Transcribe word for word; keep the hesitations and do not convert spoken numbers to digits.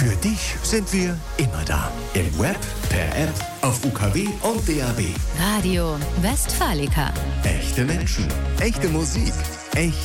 Für dich sind wir immer da. Im Web, per App, auf U K W und D A B. Radio Westfalica. Echte Menschen, echte Musik, echt